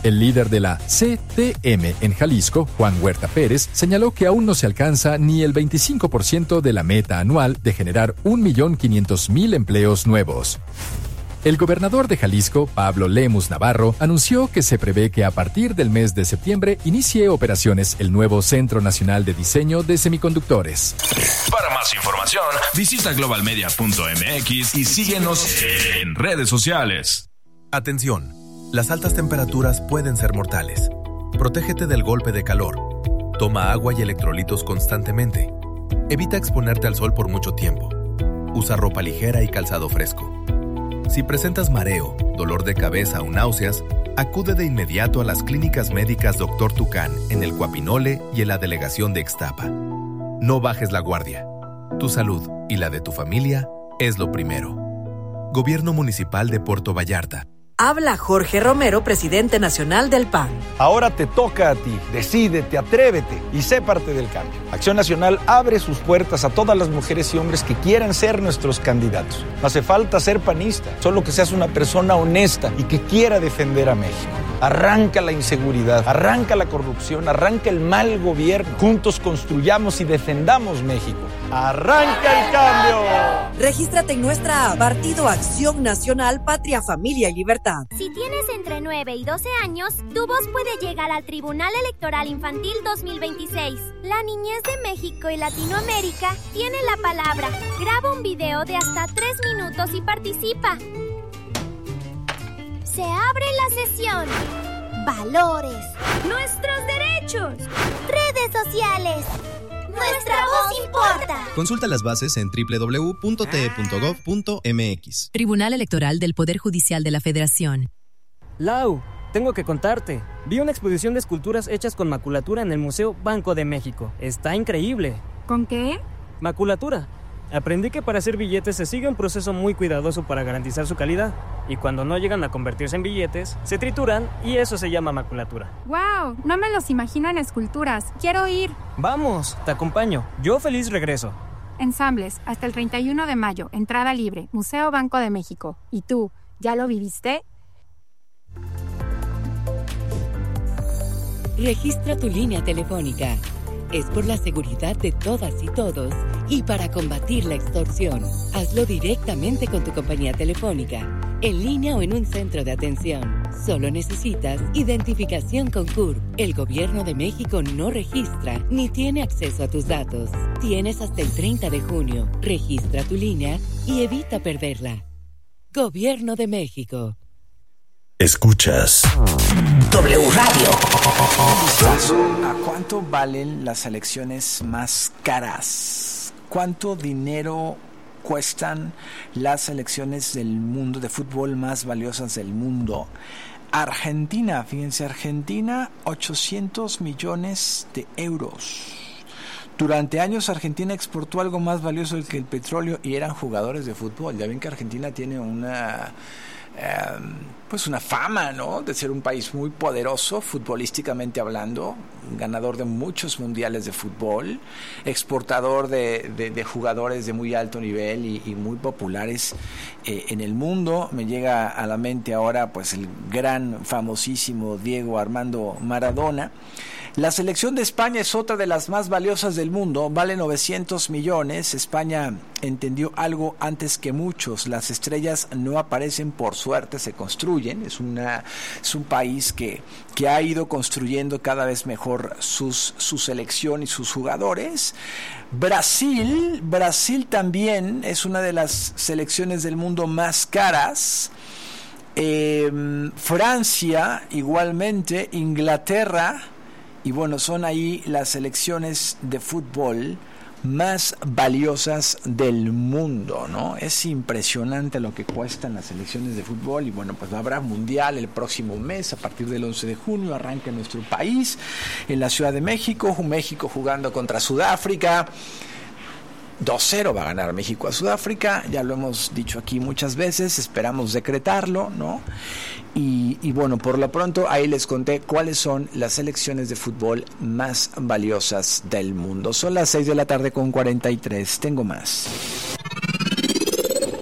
El líder de la CTM en Jalisco, Juan Huerta Pérez, señaló que aún no se alcanza ni el 25% de la meta anual de generar 1.500.000 empleos nuevos. El gobernador de Jalisco, Pablo Lemus Navarro, anunció que se prevé que a partir del mes de septiembre inicie operaciones el nuevo Centro Nacional de Diseño de Semiconductores. Para más información, visita globalmedia.mx y síguenos en redes sociales. Atención, las altas temperaturas pueden ser mortales. Protégete del golpe de calor. Toma agua y electrolitos constantemente. Evita exponerte al sol por mucho tiempo. Usa ropa ligera y calzado fresco. Si presentas mareo, dolor de cabeza o náuseas, acude de inmediato a las clínicas médicas Dr. Tucán en el Cuapinole y en la delegación de Ixtapa. No bajes la guardia. Tu salud y la de tu familia es lo primero. Gobierno Municipal de Puerto Vallarta. Habla Jorge Romero, presidente nacional del PAN. Ahora te toca a ti. Decídete, atrévete y sé parte del cambio. Acción Nacional abre sus puertas a todas las mujeres y hombres que quieran ser nuestros candidatos. No hace falta ser panista, solo que seas una persona honesta y que quiera defender a México. Arranca la inseguridad, arranca la corrupción, arranca el mal gobierno. Juntos construyamos y defendamos México. ¡Arranca el cambio! Regístrate en nuestra app Partido Acción Nacional, Patria, Familia y Libertad. Si tienes entre 9 y 12 años, tu voz puede llegar al Tribunal Electoral Infantil 2026. La niñez de México y Latinoamérica tiene la palabra. Graba un video de hasta 3 minutos y participa. Se abre la sesión. Valores. Nuestros derechos. Redes sociales. Nuestra voz importa. Consulta las bases en www.te.gov.mx. Tribunal Electoral del Poder Judicial de la Federación. Lau, tengo que contarte. Vi una exposición de esculturas hechas con maculatura en el Museo Banco de México. Está increíble. ¿Con qué? Maculatura. Aprendí que para hacer billetes se sigue un proceso muy cuidadoso para garantizar su calidad. Y cuando no llegan a convertirse en billetes, se trituran y eso se llama maculatura. ¡Wow! No me los imagino en esculturas. ¡Quiero ir! Vamos, te acompaño. Yo feliz regreso. Ensambles, hasta el 31 de mayo. Entrada libre. Museo Banco de México. ¿Y tú, ya lo viviste? Registra tu línea telefónica. Es por la seguridad de todas y todos y para combatir la extorsión. Hazlo directamente con tu compañía telefónica, en línea o en un centro de atención. Solo necesitas identificación con CURP. El Gobierno de México no registra ni tiene acceso a tus datos. Tienes hasta el 30 de junio. Registra tu línea y evita perderla. Gobierno de México. Escuchas W Radio. ¿A cuánto valen las selecciones más caras? ¿Cuánto dinero cuestan las selecciones del mundo de fútbol más valiosas del mundo? Argentina, fíjense, Argentina, 800 millones de euros. Durante años Argentina exportó algo más valioso que el petróleo y eran jugadores de fútbol. Ya ven que Argentina tiene una fama, ¿no?, de ser un país muy poderoso futbolísticamente hablando, ganador de muchos mundiales de fútbol, exportador de jugadores de muy alto nivel y muy populares en el mundo. Me llega a la mente ahora pues el gran famosísimo Diego Armando Maradona. La selección de España es otra de las más valiosas del mundo, vale 900 millones. España entendió algo antes que muchos: las estrellas no aparecen por suerte, se construyen. Es un país que ha ido construyendo cada vez mejor su selección y sus jugadores. Brasil también es una de las selecciones del mundo más caras. Francia igualmente, Inglaterra. Y bueno, son ahí las selecciones de fútbol más valiosas del mundo, ¿no? Es impresionante lo que cuestan las selecciones de fútbol. Y bueno, pues habrá mundial el próximo mes, a partir del 11 de junio, arranca en nuestro país, en la Ciudad de México, México jugando contra Sudáfrica. 2-0 va a ganar México a Sudáfrica, ya lo hemos dicho aquí muchas veces, esperamos decretarlo, ¿no? Y bueno, por lo pronto ahí les conté cuáles son las selecciones de fútbol más valiosas del mundo. Son las 6:43 p.m, tengo más.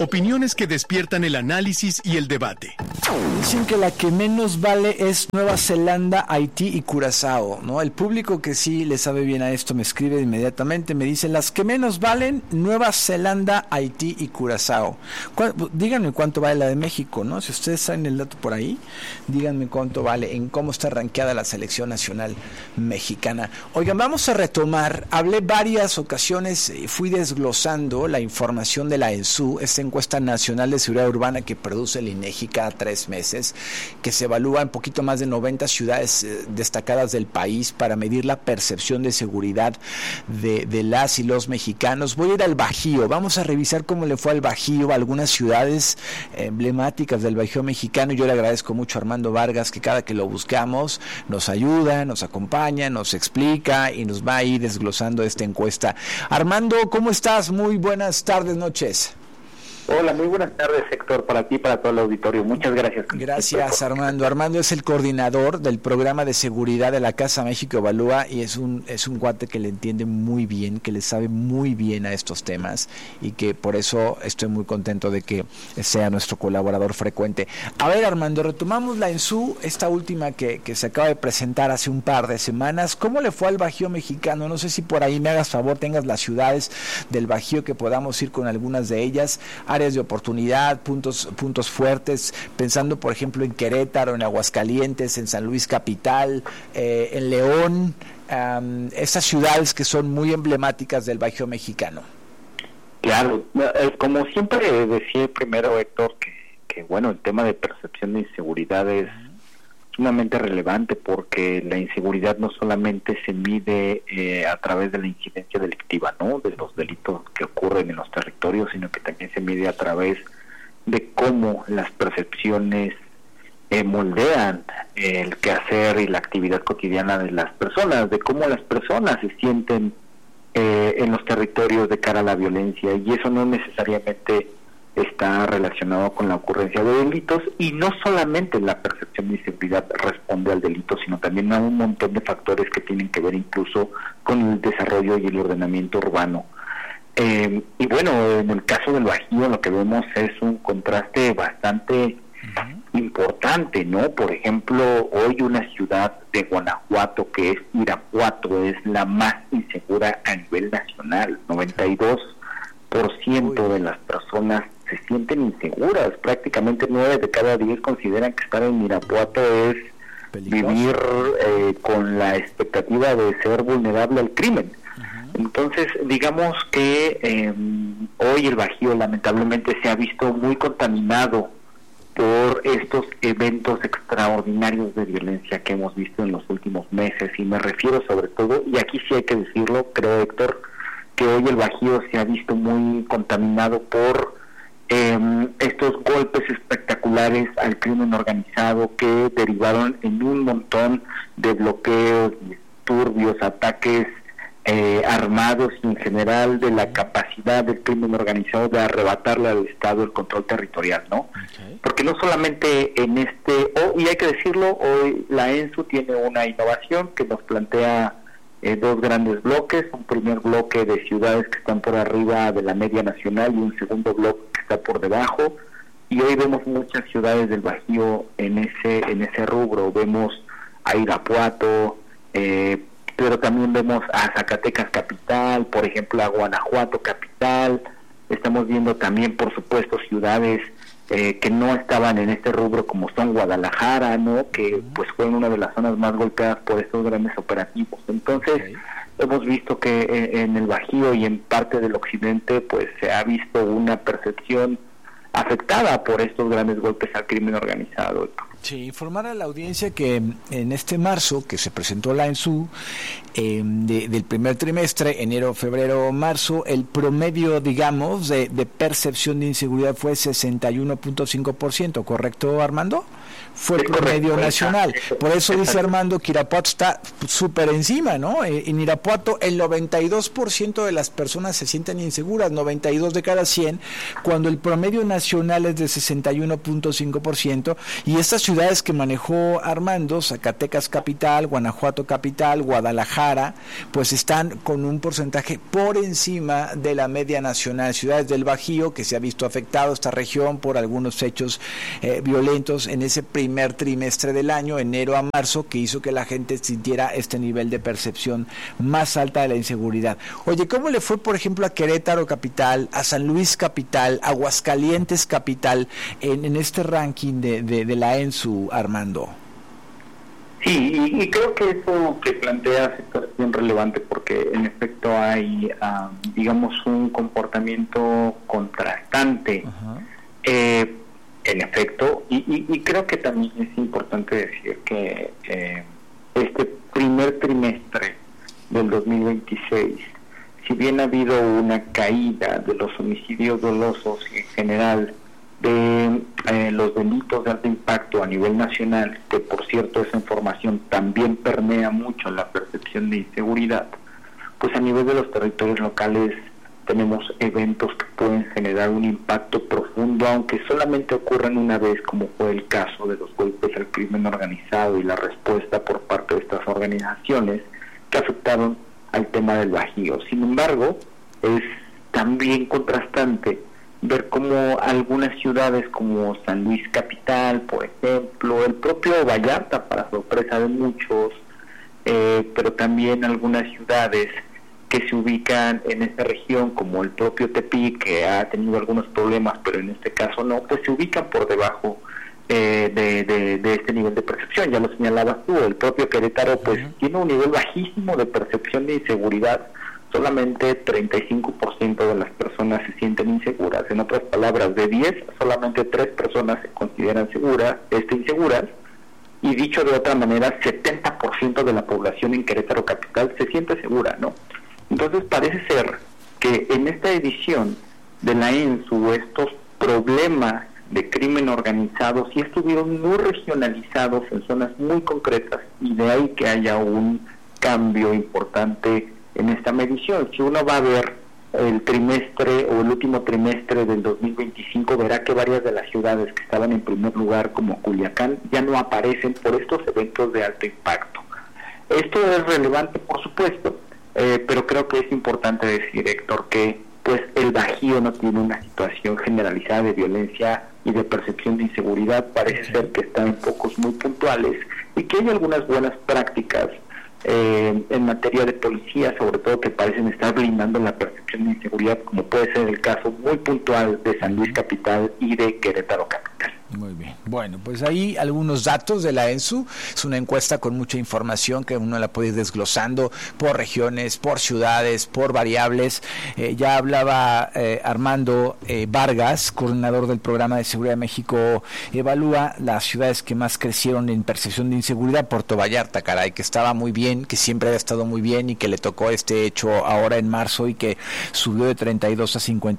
Opiniones que despiertan el análisis y el debate. Dicen que la que menos vale es Nueva Zelanda, Haití y Curazao, ¿no? El público que sí le sabe bien a esto me escribe inmediatamente, me dice, las que menos valen, Nueva Zelanda, Haití y Curazao. Díganme cuánto vale la de México, ¿no? Si ustedes saben el dato por ahí, díganme cuánto vale, en cómo está rankeada la selección nacional mexicana. Oigan, vamos a retomar, hablé varias ocasiones, fui desglosando la información de la ENSU, esta encuesta nacional de seguridad urbana que produce el INEGI cada 3 meses, que se evalúa en poquito más de 90 ciudades destacadas del país para medir la percepción de seguridad de las y los mexicanos. Voy a ir al Bajío, vamos a revisar cómo le fue al Bajío, a algunas ciudades emblemáticas del Bajío mexicano. Yo le agradezco mucho a Armando Vargas, que cada que lo buscamos nos ayuda, nos acompaña, nos explica y nos va a ir desglosando esta encuesta. Armando, ¿cómo estás? Muy buenas tardes, noches. Hola, muy buenas tardes, Héctor, para ti y para todo el auditorio. Muchas gracias. Gracias, Armando. Armando es el coordinador del programa de seguridad de la Casa México Evalúa y es un cuate que le entiende muy bien, que le sabe muy bien a estos temas y que por eso estoy muy contento de que sea nuestro colaborador frecuente. A ver, Armando, retomamos la ENSU, esta última que se acaba de presentar hace un par de semanas. ¿Cómo le fue al Bajío mexicano? No sé si por ahí me hagas favor, tengas las ciudades del Bajío que podamos ir con algunas de ellas, áreas de oportunidad, puntos fuertes, pensando por ejemplo en Querétaro, en Aguascalientes, en San Luis Capital, en León, estas ciudades que son muy emblemáticas del Bajío mexicano. Claro, como siempre decía primero, Héctor, que bueno, el tema de percepción de inseguridad es sumamente relevante porque la inseguridad no solamente se mide a través de la incidencia delictiva, ¿no?, de los delitos que ocurren en los territorios, sino que también se mide a través de cómo las percepciones moldean el quehacer y la actividad cotidiana de las personas, de cómo las personas se sienten en los territorios de cara a la violencia, y eso no necesariamente está relacionado con la ocurrencia de delitos, y no solamente la percepción de inseguridad responde al delito, sino también a un montón de factores que tienen que ver incluso con el desarrollo y el ordenamiento urbano. Y bueno, en el caso del Bajío lo que vemos es un contraste bastante importante, ¿no? Por ejemplo, hoy una ciudad de Guanajuato, que es Irapuato, es la más insegura a nivel nacional. 92% de las personas se sienten inseguras, prácticamente 9 de cada 10 consideran que estar en Irapuato es peligroso, vivir con la expectativa de ser vulnerable al crimen. Entonces, digamos que hoy el Bajío lamentablemente se ha visto muy contaminado por estos eventos extraordinarios de violencia que hemos visto en los últimos meses, y me refiero sobre todo, y aquí sí hay que decirlo, creo, Héctor, que hoy el Bajío se ha visto muy contaminado por estos golpes espectaculares al crimen organizado que derivaron en un montón de bloqueos, disturbios, ataques armados, y en general de la capacidad del crimen organizado de arrebatarle al Estado el control territorial, ¿no? Okay. Porque no solamente en y hay que decirlo, hoy la ENSU tiene una innovación que nos plantea 2 grandes bloques, un primer bloque de ciudades que están por arriba de la media nacional y un segundo bloque que está por debajo, y hoy vemos muchas ciudades del Bajío en ese rubro. Vemos a Irapuato, pero también vemos a Zacatecas capital, por ejemplo a Guanajuato capital. Estamos viendo también, por supuesto, ciudades que no estaban en este rubro, como son Guadalajara, ¿no?, que pues fue una de las zonas más golpeadas por estos grandes operativos. Entonces, hemos visto que en el Bajío y en parte del occidente pues se ha visto una percepción afectada por estos grandes golpes al crimen organizado. Sí, informar a la audiencia que en este marzo que se presentó la ENSU, del primer trimestre, enero, febrero, marzo, el promedio, digamos, de percepción de inseguridad fue 61.5%, ¿correcto, Armando? Fue el promedio nacional. Por eso dice Armando que Irapuato está súper encima, ¿no? En Irapuato el 92% de las personas se sienten inseguras, 92 de cada 100, cuando el promedio nacional es de 61.5%, y estas ciudades ciudades que manejó Armando, Zacatecas capital, Guanajuato capital, Guadalajara, pues están con un porcentaje por encima de la media nacional. Ciudades del Bajío, que se ha visto afectado esta región por algunos hechos violentos en ese primer trimestre del año, enero a marzo, que hizo que la gente sintiera este nivel de percepción más alta de la inseguridad. Oye, ¿cómo le fue, por ejemplo, a Querétaro capital, a San Luis capital, a Aguascalientes capital en este ranking de la ENSU, Armando? Sí, y creo que eso que planteas es bien relevante porque en efecto hay, digamos, un comportamiento contrastante. En efecto, y creo que también es importante decir que este primer trimestre del 2026, si bien ha habido una caída de los homicidios dolosos y en general de los delitos de alto impacto a nivel nacional, que por cierto esa información también permea mucho la percepción de inseguridad, pues a nivel de los territorios locales tenemos eventos que pueden generar un impacto profundo, aunque solamente ocurran una vez, como fue el caso de los golpes al crimen organizado y la respuesta por parte de estas organizaciones que afectaron al tema del Bajío. Sin embargo, es también contrastante ver cómo algunas ciudades como San Luis capital, por ejemplo, el propio Vallarta, para sorpresa de muchos, pero también algunas ciudades que se ubican en esta región, como el propio Tepic, que ha tenido algunos problemas, pero en este caso no, pues se ubican por debajo de este nivel de percepción. Ya lo señalabas tú, el propio Querétaro pues tiene un nivel bajísimo de percepción de inseguridad. Solamente 35% de las personas se sienten inseguras. En otras palabras, de 10, solamente 3 personas se consideran inseguras. Y dicho de otra manera, 70% de la población en Querétaro capital se siente segura, ¿no? Entonces parece ser que en esta edición de la ENSU estos problemas de crimen organizado sí estuvieron muy regionalizados en zonas muy concretas, y de ahí que haya un cambio importante en esta medición. Si uno va a ver el trimestre o el último trimestre del 2025, verá que varias de las ciudades que estaban en primer lugar, como Culiacán, ya no aparecen por estos eventos de alto impacto. Esto es relevante, por supuesto, pero creo que es importante decir, Héctor, que pues el Bajío no tiene una situación generalizada de violencia y de percepción de inseguridad. Parece ser que está en focos muy puntuales y que hay algunas buenas prácticas en materia de policía, sobre todo, que parecen estar blindando la percepción de inseguridad, como puede ser el caso muy puntual de San Luis capital y de Querétaro capital. Muy bien. Bueno, pues ahí algunos datos de la ENSU. Es una encuesta con mucha información que uno la puede ir desglosando por regiones, por ciudades, por variables. Ya hablaba Armando Vargas, coordinador del Programa de Seguridad de México Evalúa, las ciudades que más crecieron en percepción de inseguridad. Puerto Vallarta, caray, que estaba muy bien, que siempre había estado muy bien y que le tocó este hecho ahora en marzo y que subió de 32 a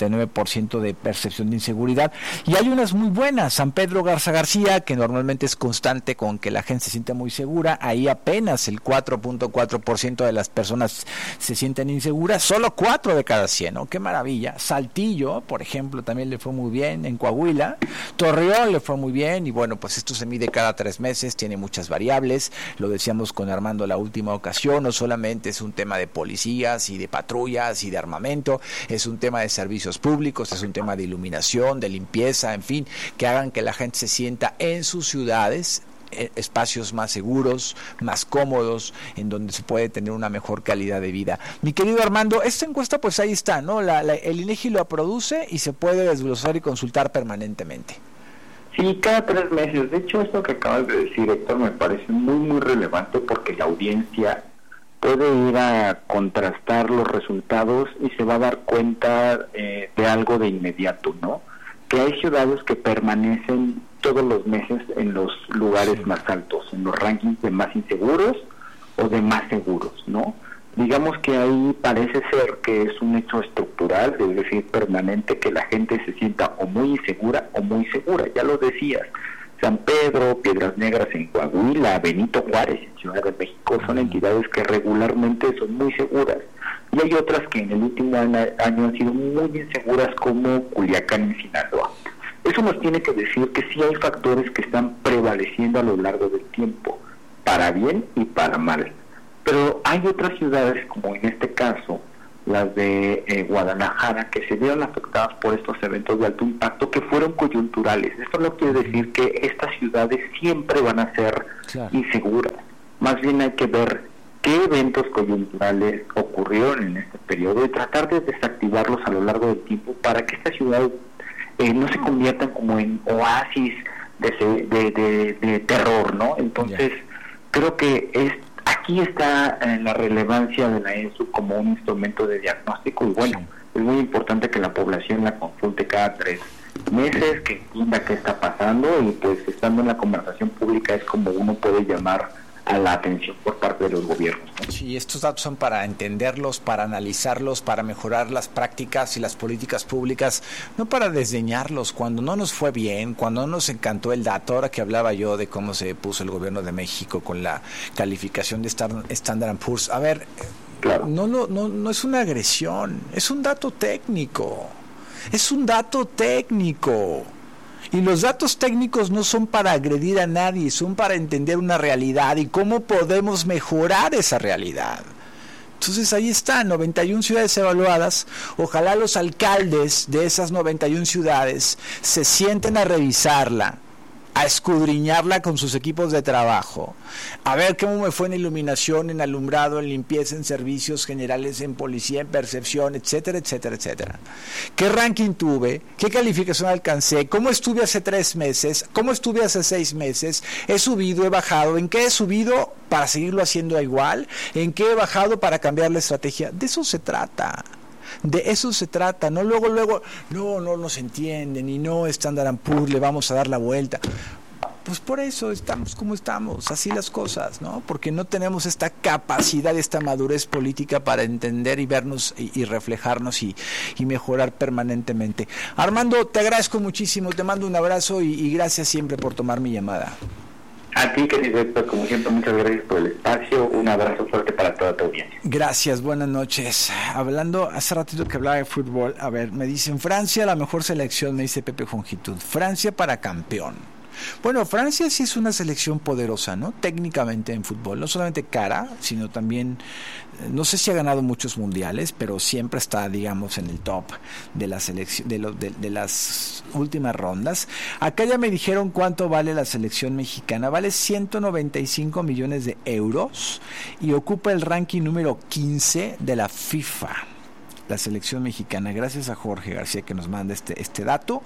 59% de percepción de inseguridad. Y hay unas muy buenas. San Pedro Garza García, que normalmente es constante con que la gente se siente muy segura, ahí apenas el 4.4% de las personas se sienten inseguras, solo 4 de cada 100, ¿no? ¡Qué maravilla! Saltillo, por ejemplo, también le fue muy bien, en Coahuila. Torreón le fue muy bien, y bueno, pues esto se mide cada 3 meses, tiene muchas variables, lo decíamos con Armando la última ocasión, no solamente es un tema de policías y de patrullas y de armamento, es un tema de servicios públicos, es un tema de iluminación, de limpieza, en fin, que hagan que la gente se sienta en sus ciudades, espacios más seguros, más cómodos, en donde se puede tener una mejor calidad de vida. Mi querido Armando, esta encuesta pues ahí está, ¿no? El INEGI lo produce y se puede desglosar y consultar permanentemente. Sí, cada 3 meses. De hecho, esto que acabas de decir, Héctor, me parece muy, muy relevante, porque la audiencia puede ir a contrastar los resultados y se va a dar cuenta de algo de inmediato, ¿no? Que hay ciudades que permanecen todos los meses en los lugares más altos, en los rankings de más inseguros o de más seguros, ¿no? Digamos que ahí parece ser que es un hecho estructural, es decir, permanente, que la gente se sienta o muy insegura o muy segura. Ya lo decías, San Pedro, Piedras Negras en Coahuila, Benito Juárez en Ciudad de México son entidades que regularmente son muy seguras. Y hay otras que en el último año han sido muy inseguras, como Culiacán en Sinaloa. Eso nos tiene que decir que sí hay factores que están prevaleciendo a lo largo del tiempo, para bien y para mal. Pero hay otras ciudades, como en este caso, las de Guadalajara, que se vieron afectadas por estos eventos de alto impacto que fueron coyunturales. Esto no quiere decir que estas ciudades siempre van a ser inseguras. Más bien hay que ver qué eventos coyunturales ocurrieron en este periodo y tratar de desactivarlos a lo largo del tiempo para que estas ciudades no se conviertan como en oasis de terror, ¿no? Entonces, creo que aquí está la relevancia de la ENSU como un instrumento de diagnóstico y bueno, es muy importante que la población la consulte cada 3 meses, que entienda qué está pasando y pues estando en la conversación pública es como uno puede llamar a la atención por parte de los gobiernos, ¿no? Sí, estos datos son para entenderlos, para analizarlos, para mejorar las prácticas y las políticas públicas, no para desdeñarlos cuando no nos fue bien, cuando no nos encantó el dato. Ahora que hablaba yo de cómo se puso el gobierno de México con la calificación de Standard & Poor's, a ver, claro, no es una agresión, es un dato técnico, Y los datos técnicos no son para agredir a nadie, son para entender una realidad y cómo podemos mejorar esa realidad. Entonces ahí están, 91 ciudades evaluadas. Ojalá los alcaldes de esas 91 ciudades se sienten a revisarla, a escudriñarla con sus equipos de trabajo, a ver cómo me fue en iluminación, en alumbrado, en limpieza, en servicios generales, en policía, en percepción, etcétera, etcétera, etcétera. ¿Qué ranking tuve? ¿Qué calificación alcancé? ¿Cómo estuve hace 3 meses? ¿Cómo estuve hace 6 meses? ¿He subido? ¿He bajado? ¿En qué he subido para seguirlo haciendo igual? ¿En qué he bajado para cambiar la estrategia? De eso se trata. De eso se trata, no luego, no nos entienden y no Standard & Poor's, le vamos a dar la vuelta. Pues por eso estamos como estamos, así las cosas, ¿no? Porque no tenemos esta capacidad, esta madurez política para entender y vernos y reflejarnos y mejorar permanentemente. Armando, te agradezco muchísimo, te mando un abrazo y gracias siempre por tomar mi llamada. A ti, querido Héctor, como siempre, muchas gracias por el espacio. Un abrazo fuerte para toda tu audiencia. Gracias, buenas noches. Hablando, hace ratito que hablaba de fútbol, a ver, me dicen Francia, la mejor selección, me dice Pepe Jongitud. Francia para campeón. Bueno, Francia sí es una selección poderosa, ¿no? Técnicamente en fútbol, no solamente cara, sino también, no sé si ha ganado muchos mundiales, pero siempre está, digamos, en el top de la selección, de las últimas rondas. Acá ya me dijeron cuánto vale la selección mexicana, vale 195 millones de euros y ocupa el ranking número 15 de la FIFA. La selección mexicana, gracias a Jorge García que nos manda este dato.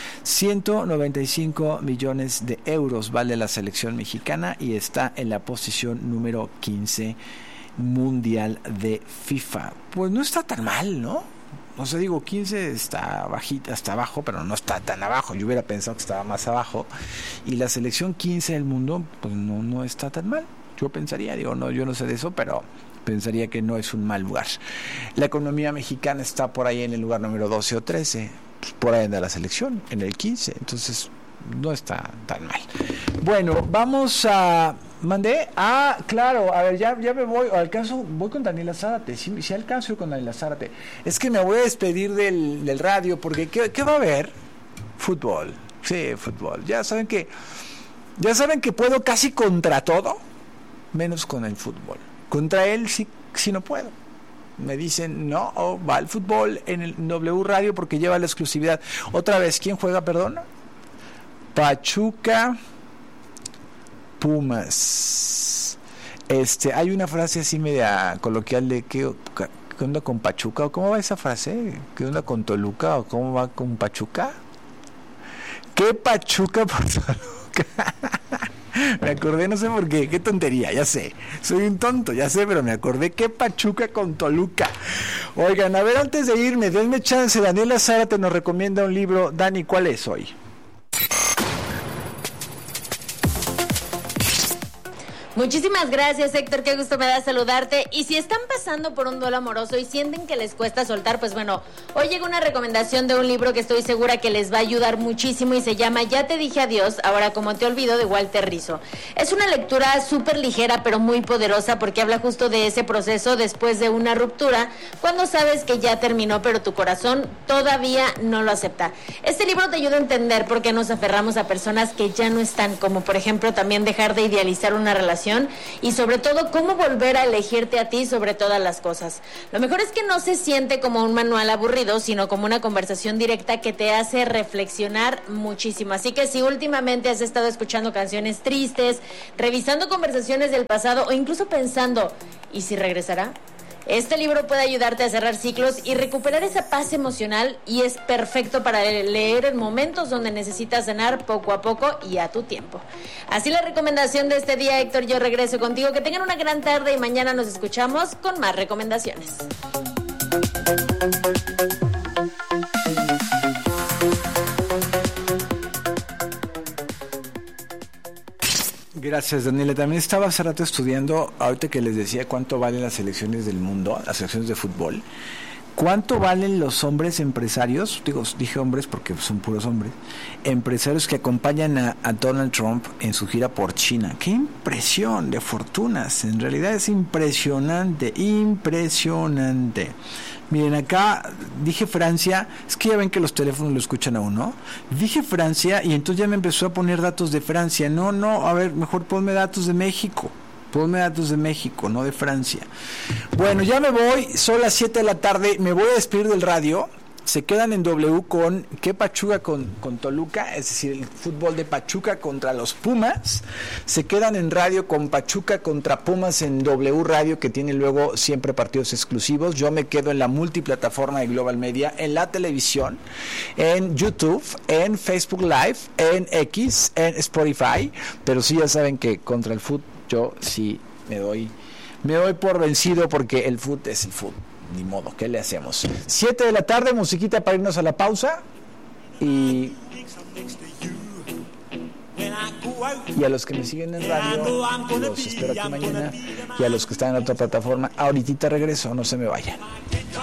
195 millones de euros vale la selección mexicana y está en la posición número 15 mundial de FIFA. Pues no está tan mal, ¿no? O sea, digo, 15 está bajita, hasta abajo, pero no está tan abajo. Yo hubiera pensado que estaba más abajo. Y la selección 15 del mundo, pues no está tan mal. Yo pensaría, yo no sé de eso, pero pensaría que no es un mal lugar. La economía mexicana está por ahí en el lugar número 12 o 13, pues por ahí anda la selección, en el 15, entonces no está tan mal. Bueno, vamos a... ¿Mandé? Ah, claro, a ver, ya me voy con Daniela Zárate, si alcanzo con Daniela Zárate. Es que me voy a despedir del radio, porque ¿qué va a haber? Fútbol, sí, fútbol. Ya saben que puedo casi contra todo, menos con el fútbol. Contra él sí no puedo. Me dicen, no, va el fútbol en el W Radio porque lleva la exclusividad. Otra vez, ¿quién juega, perdón? Pachuca Pumas. Hay una frase así media coloquial de ¿qué onda con Pachuca? ¿O cómo va esa frase? ¿Qué onda con Toluca? ¿O cómo va con Pachuca? ¿Qué Pachuca por Toluca? Me acordé, no sé por qué tontería, ya sé, soy un tonto, ya sé, pero me acordé, qué Pachuca con Toluca. Oigan, a ver, antes de irme, denme chance, Daniela Zárate nos recomienda un libro. Dani, ¿cuál es hoy? Muchísimas gracias, Héctor, qué gusto me da saludarte. Y si están pasando por un duelo amoroso y sienten que les cuesta soltar, pues bueno, hoy llega una recomendación de un libro que estoy segura que les va a ayudar muchísimo y se llama Ya te dije adiós, ahora como te olvido, de Walter Rizzo. Es una lectura súper ligera pero muy poderosa porque habla justo de ese proceso después de una ruptura, cuando sabes que ya terminó pero tu corazón todavía no lo acepta. Este libro te ayuda a entender por qué nos aferramos a personas que ya no están, como por ejemplo también dejar de idealizar una relación y sobre todo cómo volver a elegirte a ti sobre todas las cosas. Lo mejor es que no se siente como un manual aburrido, sino como una conversación directa que te hace reflexionar muchísimo. Así que si últimamente has estado escuchando canciones tristes, revisando conversaciones del pasado o incluso pensando, ¿y si regresará? Este libro puede ayudarte a cerrar ciclos y recuperar esa paz emocional y es perfecto para leer en momentos donde necesitas sanar poco a poco y a tu tiempo. Así la recomendación de este día, Héctor, yo regreso contigo. Que tengan una gran tarde y mañana nos escuchamos con más recomendaciones. Gracias, Daniela. También estaba hace rato estudiando, ahorita que les decía cuánto valen las selecciones del mundo, las selecciones de fútbol. ¿Cuánto valen los hombres empresarios? Dije hombres porque son puros hombres. Empresarios que acompañan a Donald Trump en su gira por China. ¡Qué impresión de fortunas! En realidad es impresionante, impresionante. Miren, acá dije Francia, es que ya ven que los teléfonos lo escuchan a uno. Dije Francia y entonces ya me empezó a poner datos de Francia. No, a ver, mejor ponme datos de México. Ponme datos de México, no de Francia. Bueno, ya me voy, son las 7 de la tarde, me voy a despedir del radio. Se quedan en W con ¿qué Pachuca con Toluca? Es decir, el fútbol de Pachuca contra los Pumas. Se quedan en radio con Pachuca contra Pumas en W Radio, que tiene luego siempre partidos exclusivos. Yo me quedo en la multiplataforma de Global Media, en la televisión, en YouTube, en Facebook Live, en X, en Spotify. Pero sí, ya saben que contra el fútbol yo sí me doy por vencido porque el fútbol es el fútbol. Ni modo, ¿qué le hacemos? 7 de la tarde, musiquita para irnos a la pausa. Y a los que me siguen en radio, los espero aquí mañana. Y a los que están en otra plataforma, ahorita regreso, no se me vayan.